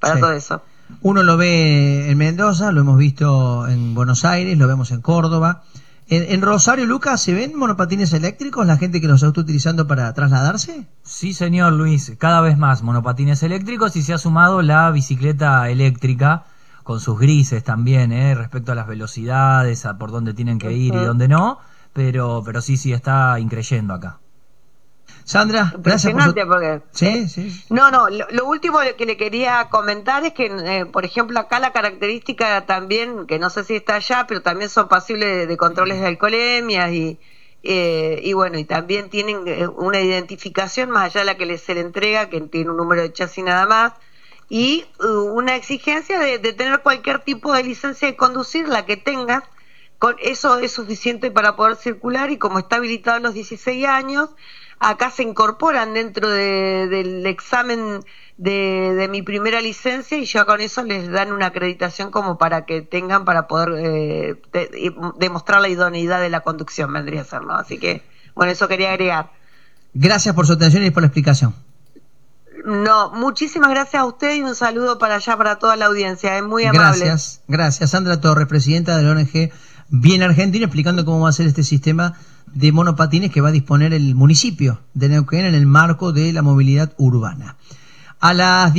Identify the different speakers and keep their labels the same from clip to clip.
Speaker 1: para todo eso.
Speaker 2: Uno lo ve en Mendoza, lo hemos visto en Buenos Aires, lo vemos en Córdoba. En Rosario, Lucas, ¿se ven monopatines eléctricos, la gente que los está utilizando para trasladarse?
Speaker 3: Sí, señor Luis, cada vez más monopatines eléctricos y se ha sumado la bicicleta eléctrica con sus grises también, respecto a las velocidades, a por dónde tienen que ir y dónde no, pero sí, está increyendo acá.
Speaker 2: Sandra, gracias
Speaker 1: porque
Speaker 2: Sí.
Speaker 1: No, lo último que le quería comentar es que, por ejemplo, acá la característica también, que no sé si está allá, pero también son pasibles de controles de alcoholemia y bueno, y también tienen una identificación más allá de la que se le entrega, que tiene un número de chasis nada más, y una exigencia de tener cualquier tipo de licencia de conducir, la que tengas. Con eso es suficiente para poder circular, y como está habilitado a los 16 años, acá se incorporan dentro del examen de mi primera licencia, y ya con eso les dan una acreditación como para que tengan para poder demostrar la idoneidad de la conducción, vendría a ser, ¿no? Así que, bueno, eso quería agregar.
Speaker 2: Gracias por su atención y por la explicación.
Speaker 1: No, muchísimas gracias a usted y un saludo para allá, para toda la audiencia, es muy amable.
Speaker 2: Gracias. Sandra Torres, presidenta de la ONG Bien Argentina, explicando cómo va a ser este sistema de monopatines que va a disponer el municipio de Neuquén en el marco de la movilidad urbana. A las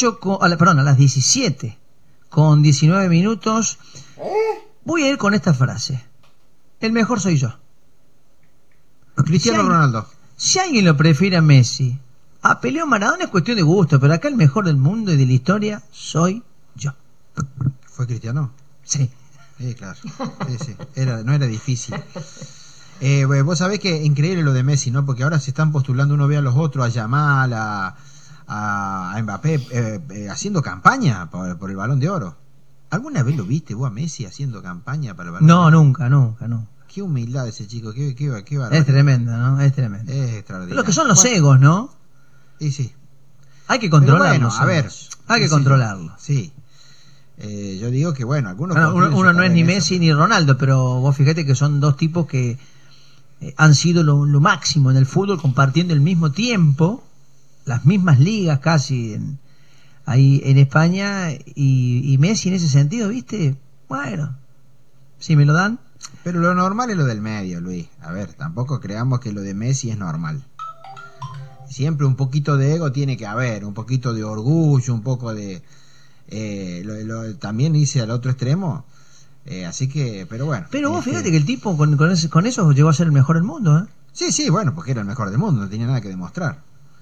Speaker 2: 17 con 19 minutos voy a ir con esta frase: el mejor soy yo.
Speaker 4: Cristiano Ronaldo.
Speaker 2: Si alguien lo prefiere a Messi, a Pelé o Maradona, es cuestión de gusto, pero acá el mejor del mundo y de la historia soy yo.
Speaker 4: ¿Fue Cristiano?
Speaker 2: Sí.
Speaker 4: Claro. Sí. No era difícil. Vos sabés que increíble lo de Messi, ¿no? Porque ahora se están postulando, uno ve a los otros, a Yamal, a Mbappé, haciendo campaña por el Balón de Oro. ¿Alguna vez lo viste vos a Messi haciendo campaña para el Balón de Oro?
Speaker 2: Nunca.
Speaker 4: Qué humildad ese chico, qué barbaridad.
Speaker 2: Es tremendo, ¿no? Es tremendo.
Speaker 4: Es extraordinario.
Speaker 2: Lo que son los egos, ¿no?
Speaker 4: Y sí.
Speaker 2: Hay que controlarlos.
Speaker 4: Bueno, a ver.
Speaker 2: Hay que controlarlo.
Speaker 4: Sí. Yo digo que, bueno, algunos...
Speaker 2: Uno no es ni Messi ni Ronaldo, pero vos fíjate que son dos tipos que han sido lo máximo en el fútbol, compartiendo el mismo tiempo, las mismas ligas casi ahí en España, y Messi en ese sentido, ¿viste? Bueno, si me lo dan.
Speaker 4: Pero lo normal es lo del medio, Luis. A ver, tampoco creamos que lo de Messi es normal. Siempre un poquito de ego tiene que haber, un poquito de orgullo, un poco de... también hice al otro extremo, así que, pero bueno.
Speaker 2: Pero vos fíjate que el tipo con eso llegó a ser el mejor del mundo, ¿eh?
Speaker 4: Sí, bueno, porque era el mejor del mundo, no tenía nada que demostrar.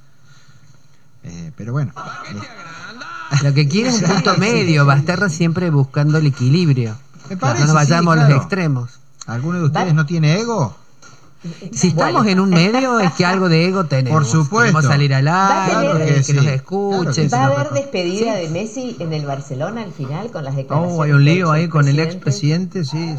Speaker 4: Pero bueno.
Speaker 5: Lo que quiere es un punto medio, va a estar siempre buscando el equilibrio.
Speaker 4: Me parece,
Speaker 5: no nos vayamos a los extremos.
Speaker 4: ¿Alguno de ustedes no tiene ego?
Speaker 5: Si estamos en un medio es que algo de ego tenemos.
Speaker 4: Por supuesto.
Speaker 5: Queremos salir al aire, que nos escuchen.
Speaker 6: ¿Va a haber despedida de Messi en el Barcelona al final con las declaraciones?
Speaker 2: Hay un lío ahí con el expresidente, sí.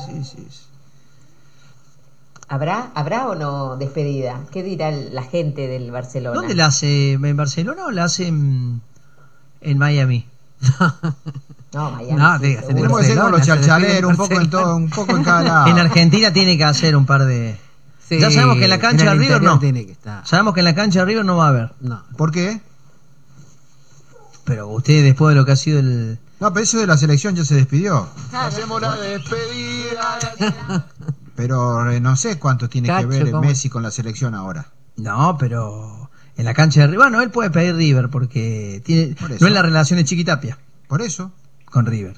Speaker 6: ¿Habrá o no despedida? ¿Qué dirá la gente del Barcelona?
Speaker 2: ¿Dónde la hace? ¿En Barcelona o la hace en Miami?
Speaker 6: No, Miami.
Speaker 4: Tenemos que ser con los chalchaleros, un poco en cada lado.
Speaker 2: En Argentina tiene que hacer un par de... Sí, ya sabemos que en la cancha de River no. Sabemos que en la cancha de River no va a haber.
Speaker 4: No. ¿Por qué?
Speaker 2: Pero usted, después de lo que ha sido el...
Speaker 4: No, pero eso de la selección ya se despidió.
Speaker 7: Hacemos la despedida.
Speaker 4: Pero no sé cuánto tiene que ver Messi con la selección ahora.
Speaker 2: No, pero en la cancha de River... Bueno, él puede pedir River porque tiene no es la relación de Chiquitapia.
Speaker 4: Por eso.
Speaker 2: Con River.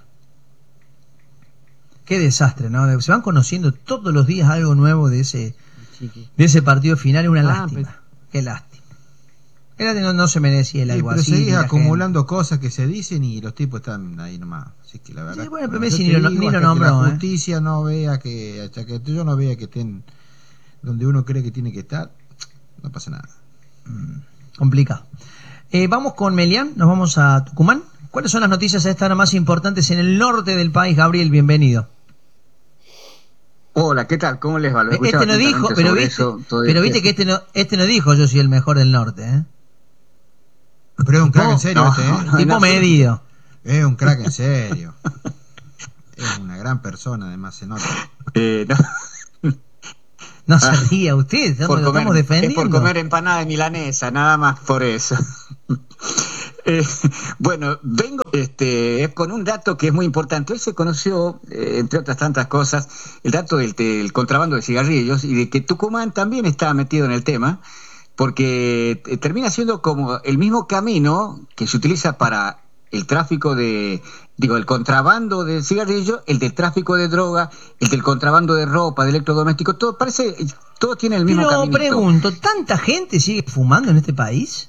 Speaker 2: Qué desastre, ¿no? Se van conociendo todos los días algo nuevo de ese partido final. Es una lástima. Qué lástima. No se merecía el algo así.
Speaker 4: Pero seguís acumulando cosas que se dicen y los tipos están ahí nomás. Así que la verdad.
Speaker 2: Sí, bueno, pero Messi ni lo nombró.
Speaker 4: Que la justicia no vea que. Hasta que yo no vea que estén donde uno cree que tiene que estar, no pasa nada.
Speaker 2: Complicado. Vamos con Melián, nos vamos a Tucumán. ¿Cuáles son las noticias a esta hora más importantes en el norte del país, Gabriel? Bienvenido.
Speaker 8: Hola, ¿qué tal? ¿Cómo les va?
Speaker 2: Este no dijo, pero viste que este no dijo yo soy el mejor del norte, ¿eh?
Speaker 4: Pero es un crack en serio
Speaker 2: tipo medido.
Speaker 4: Es un crack en serio. Es una gran persona, además se nota.
Speaker 2: No se ría usted, lo estamos defendiendo.
Speaker 8: Es por comer empanada de milanesa, nada más por eso. Eh, bueno, vengo con un dato que es muy importante. Hoy se conoció, entre otras tantas cosas, el dato del contrabando de cigarrillos y de que Tucumán también está metido en el tema, porque termina siendo como el mismo camino que se utiliza para el tráfico el contrabando de cigarrillos, el del tráfico de droga, el del contrabando de ropa, de electrodomésticos, todo tiene el mismo caminito.
Speaker 2: Pero pregunto, ¿tanta gente sigue fumando en este país?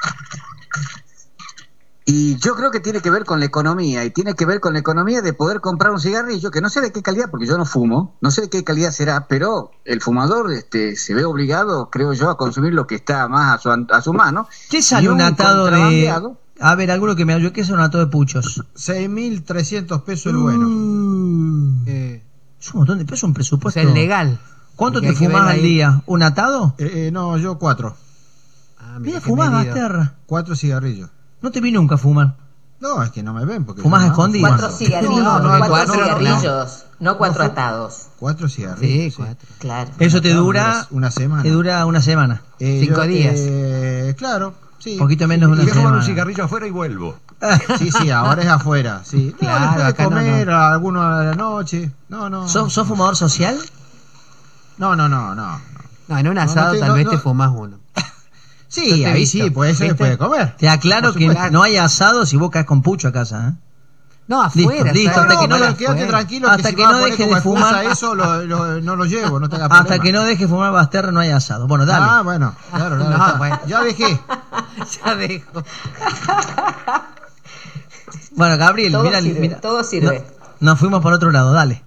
Speaker 8: Y yo creo que tiene que ver con la economía, y tiene que ver con la economía de poder comprar un cigarrillo, que no sé de qué calidad, porque yo no fumo, no sé de qué calidad será, pero el fumador se ve obligado, creo yo, a consumir lo que está más a su mano.
Speaker 2: ¿Qué sale un atado de...? A ver, alguno que me ayude, ¿qué es un atado de puchos?
Speaker 4: 6.300 pesos el bueno.
Speaker 2: Es un montón de pesos, un presupuesto.
Speaker 5: Es legal.
Speaker 2: ¿Cuánto te fumás al día? ¿Un atado?
Speaker 4: No, yo 4.
Speaker 2: Mira, fumás, Basterra.
Speaker 4: 4 cigarrillos.
Speaker 2: No te vi nunca fumar.
Speaker 4: No, es que no me ven. Porque
Speaker 2: ¿fumás escondido?
Speaker 6: 4 cigarrillos,
Speaker 4: No,
Speaker 6: cigarrillos, no 4 atados.
Speaker 4: 4 cigarrillos.
Speaker 5: Sí, 4.
Speaker 6: Claro.
Speaker 2: Eso te dura
Speaker 4: una semana.
Speaker 2: Te dura una semana.
Speaker 5: 5 días.
Speaker 4: Claro, sí.
Speaker 2: Poquito menos de una
Speaker 9: Voy a fumar
Speaker 2: semana.
Speaker 9: un cigarrillo afuera y vuelvo.
Speaker 4: Sí, ahora es afuera. Sí.
Speaker 5: Claro,
Speaker 4: después de
Speaker 5: acá
Speaker 4: comer, alguno a la noche. No.
Speaker 2: ¿Sos fumador social?
Speaker 4: No.
Speaker 5: No, en un asado tal vez te fumás uno.
Speaker 4: Sí,
Speaker 5: Yo te he
Speaker 4: ahí
Speaker 5: visto,
Speaker 4: sí, pues eso
Speaker 5: ¿viste?
Speaker 4: se puede comer.
Speaker 2: Te aclaro que no hay asado si vos caes con pucho a casa, ¿eh?
Speaker 5: No, afuera.
Speaker 2: Listo,
Speaker 5: ¿sabes?
Speaker 2: hasta que no
Speaker 4: pero
Speaker 2: lo-
Speaker 4: quédate tranquilo
Speaker 2: hasta
Speaker 4: si
Speaker 2: que
Speaker 4: vas a
Speaker 2: no
Speaker 4: poner
Speaker 2: deje
Speaker 4: como
Speaker 2: de fumar-
Speaker 4: excusa eso no lo llevo, no tenga
Speaker 2: Hasta
Speaker 4: problema.
Speaker 2: que no deje fumar Basterra no hay asado. Bueno, dale.
Speaker 4: Ah, bueno, claro,
Speaker 5: No,
Speaker 4: está.
Speaker 5: bueno.
Speaker 4: Ya dejé.
Speaker 5: Ya dejo.
Speaker 2: Bueno, Gabriel,
Speaker 6: Todo
Speaker 2: mira,
Speaker 6: sirve, todo sirve.
Speaker 2: Nos fuimos por otro lado, dale.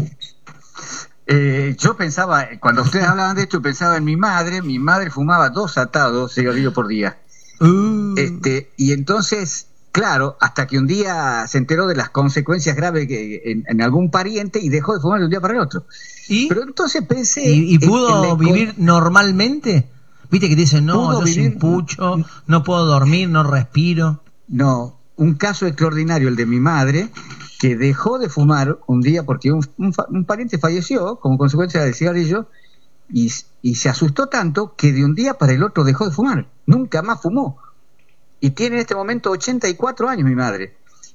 Speaker 8: Yo pensaba, cuando ustedes hablaban de esto, pensaba en mi madre. Mi madre fumaba 2 atados cigarrillos por día. Y entonces, claro, hasta que un día se enteró de las consecuencias graves en algún pariente y dejó de fumar de un día para el otro.
Speaker 2: ¿Y?
Speaker 8: Pero entonces pensé...
Speaker 2: ¿Y pudo vivir normalmente? Viste que te dicen, no,
Speaker 8: Pudo
Speaker 2: yo
Speaker 8: vivir-
Speaker 2: sin pucho, no puedo dormir, no respiro.
Speaker 8: No, un caso extraordinario, el de mi madre, que dejó de fumar un día porque un pariente falleció como consecuencia del cigarrillo y se asustó tanto que de un día para el otro dejó de fumar. Nunca más fumó. Y tiene en este momento 84 años mi madre.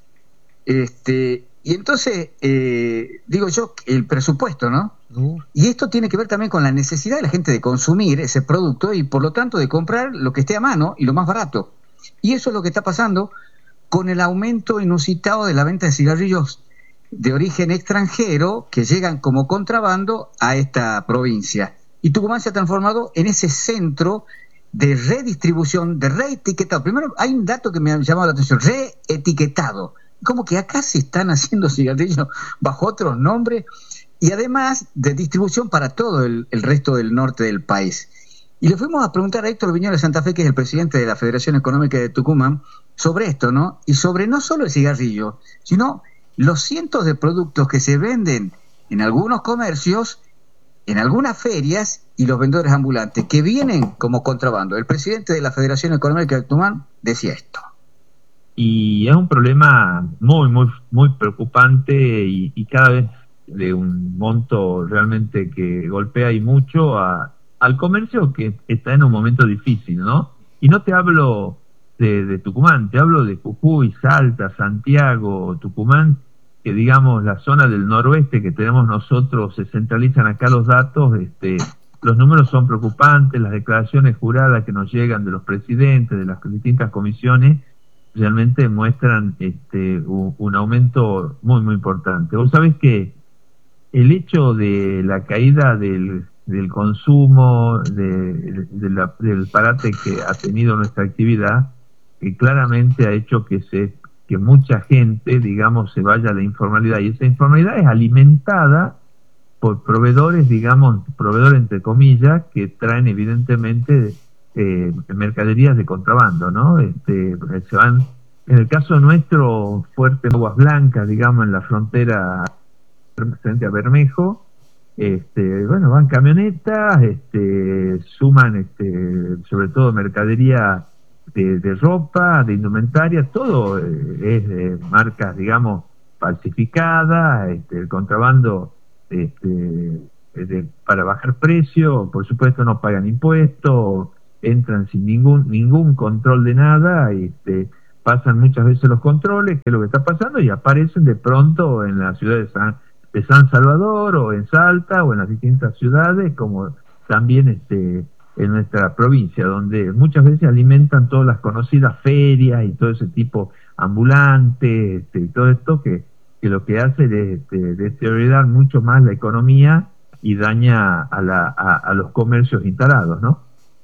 Speaker 8: Y entonces, digo yo, el presupuesto, ¿no? Y esto tiene que ver también con la necesidad de la gente de consumir ese producto y por lo tanto de comprar lo que esté a mano y lo más barato. Y eso es lo que está pasando con el aumento inusitado de la venta de cigarrillos de origen extranjero que llegan como contrabando a esta provincia. Y Tucumán se ha transformado en ese centro de redistribución, de reetiquetado. Primero, hay un dato que me ha llamado la atención, reetiquetado. Como que acá se están haciendo cigarrillos bajo otros nombres y además de distribución para todo el resto del norte del país. Y le fuimos a preguntar a Héctor Viñola de Santa Fe, que es el presidente de la Federación Económica de Tucumán, sobre esto, ¿no? Y sobre no solo el cigarrillo, sino los cientos de productos que se venden en algunos comercios, en algunas ferias y los vendedores ambulantes, que vienen como contrabando. El presidente de la Federación Económica de Tucumán decía esto.
Speaker 10: Y es un problema muy preocupante y cada vez de un monto realmente que golpea y mucho al comercio que está en un momento difícil, ¿no? Y no te hablo de Tucumán, te hablo de Jujuy, Salta, Santiago, Tucumán, que digamos la zona del noroeste que tenemos nosotros, se centralizan acá los datos, los números son preocupantes, las declaraciones juradas que nos llegan de los presidentes, de las distintas comisiones, realmente muestran un aumento muy importante. Vos sabés que el hecho de la caída del consumo, del parate que ha tenido nuestra actividad, que claramente ha hecho que mucha gente, digamos, se vaya a la informalidad, y esa informalidad es alimentada por proveedores, digamos, proveedores entre comillas, que traen evidentemente mercaderías de contrabando, ¿no? Se van, en el caso nuestro, fuerte Aguas Blancas, digamos, en la frontera frente a Bermejo, bueno, van camionetas, suman sobre todo mercadería de ropa, de indumentaria, todo es de marcas, digamos, falsificadas, el contrabando para bajar precio, por supuesto no pagan impuestos, entran sin ningún control de nada, pasan muchas veces los controles, qué es lo que está pasando, y aparecen de pronto en la ciudad de San Salvador, o en Salta, o en las distintas ciudades, como también en nuestra provincia, donde muchas veces alimentan todas las conocidas ferias y todo ese tipo ambulante, y todo esto que lo que hace es deteriorar mucho más la economía y daña a los comercios instalados, ¿no?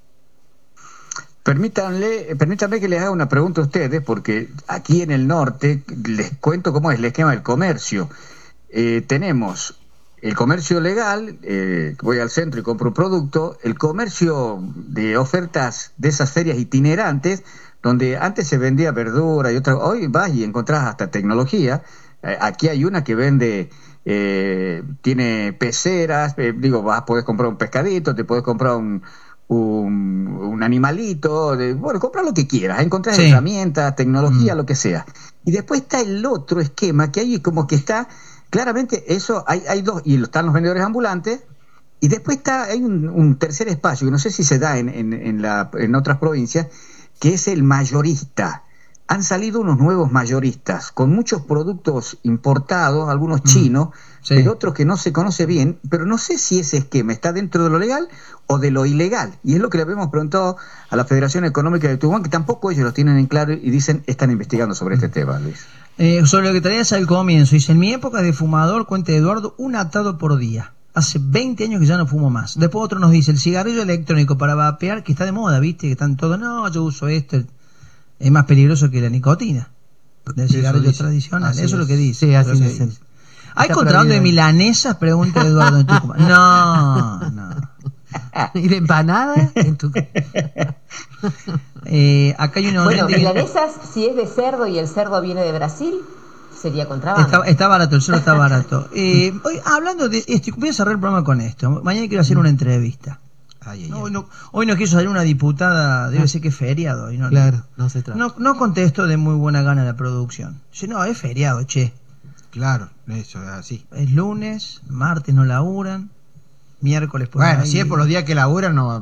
Speaker 8: Permítanme que les haga una pregunta a ustedes, porque aquí en el norte les cuento cómo es el esquema del comercio. Tenemos el comercio legal, voy al centro y compro un producto, el comercio de ofertas de esas ferias itinerantes, donde antes se vendía verdura y otra, hoy vas y encontrás hasta tecnología. Aquí hay una que vende, tiene peceras, podés comprar un pescadito, te podés comprar un animalito, comprar lo que quieras, encontrás herramientas, tecnología, lo que sea. Y después está el otro esquema, que hay como que está, claramente eso, hay dos, y están los vendedores ambulantes, y después hay un tercer espacio, que no sé si se da en otras provincias, que es el mayorista. Han salido unos nuevos mayoristas con muchos productos importados, algunos chinos, pero otros que no se conoce bien, pero no sé si ese esquema está dentro de lo legal o de lo ilegal. Y es lo que le habíamos preguntado a la Federación Económica de Tucumán, que tampoco ellos lo tienen en claro y dicen están investigando sobre este tema, Luis.
Speaker 2: Sobre lo que traías al comienzo, dice, en mi época de fumador, cuenta Eduardo, un atado por día. Hace 20 años que ya no fumo más. Después otro nos dice, el cigarrillo electrónico para vapear, que está de moda, ¿viste? Que están todos, no, yo uso esto. Es más peligroso que la nicotina del cigarrillo tradicional. Eso es lo que dice.
Speaker 5: Sí, así dicen.
Speaker 2: ¿Hay contrabando de milanesas? Pregunta Eduardo en Tucumán. No.
Speaker 5: ¿Y de empanadas?
Speaker 2: Acá hay una...
Speaker 6: Bueno, milanesas, si es de cerdo y el cerdo viene de Brasil, sería contrabando.
Speaker 2: Está barato, el cerdo está barato. Hoy, hablando de esto, voy a cerrar el programa con esto. Mañana quiero hacer una entrevista. Hoy no quiso salir una diputada, debe ser que es feriado hoy, ¿no?
Speaker 5: Claro, no se trata.
Speaker 2: No contesto de muy buena gana la producción. Dice, no, es feriado, che.
Speaker 4: Claro, eso es así.
Speaker 2: Es lunes, martes no laburan, miércoles pues.
Speaker 4: Bueno, si es por los días que laburan, no.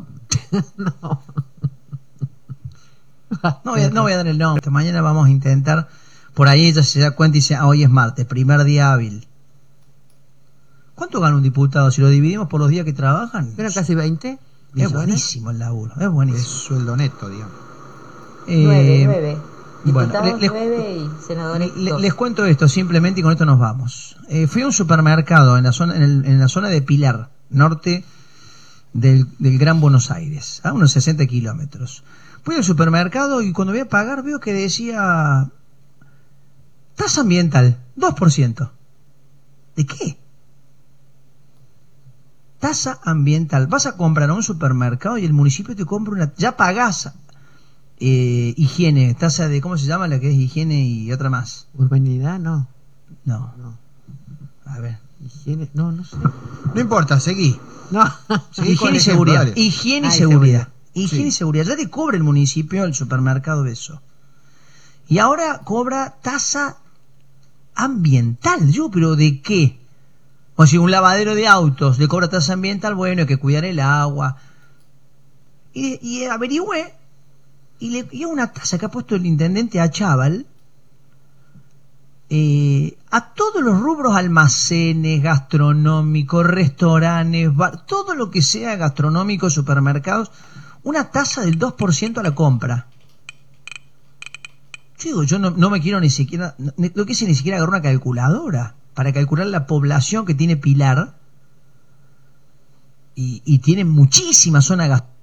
Speaker 2: No voy a dar el nombre. Mañana vamos a intentar. Por ahí ella se da cuenta y dice, hoy es martes, primer día hábil. ¿Cuánto gana un diputado si lo dividimos por los días que trabajan?
Speaker 5: Pero casi 20.
Speaker 2: Es buenísimo el laburo, es buenísimo.
Speaker 4: Es sueldo neto, digamos.
Speaker 6: 9.
Speaker 2: Bueno,
Speaker 6: Diputados 9 y senadores 2.
Speaker 2: Les cuento esto simplemente y con esto nos vamos. Fui a un supermercado en la zona de Pilar, norte del Gran Buenos Aires, a unos 60 kilómetros. Fui al supermercado y cuando voy a pagar veo que decía tasa ambiental, 2%. ¿De qué? Tasa ambiental. Vas a comprar a un supermercado y el municipio te compra ya pagás higiene, tasa de, ¿cómo se llama la que es higiene y otra más?
Speaker 5: Urbanidad, no.
Speaker 2: A ver.
Speaker 5: Higiene, no sé.
Speaker 4: No importa, seguí.
Speaker 5: No.
Speaker 4: Seguí
Speaker 2: higiene y seguridad.
Speaker 4: Ejemplo,
Speaker 2: Higiene y seguridad. Higiene y
Speaker 4: Sí.
Speaker 2: seguridad. Ya te cobra el municipio, el supermercado de eso. Y ahora cobra tasa ambiental. Yo, ¿pero de qué? O si un lavadero de autos le cobra tasa ambiental, bueno, hay que cuidar el agua. Y averigüé, y es una tasa que ha puesto el intendente Achával a todos los rubros, almacenes, gastronómicos, restaurantes, todo lo que sea gastronómico, supermercados, una tasa del 2% a la compra. Yo no me quiero ni siquiera, no quise ni siquiera agarrar una calculadora para calcular la población que tiene Pilar y tiene muchísima zona gastronómica